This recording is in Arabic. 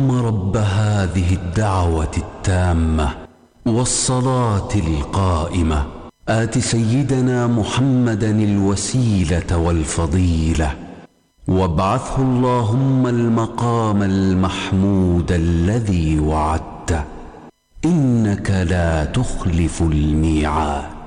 رب هذه الدعوة التامة والصلاة القائمة آت سيدنا محمدا الوسيلة والفضيلة وابعثه اللهم المقام المحمود الذي وعدته إنك لا تخلف الميعاد.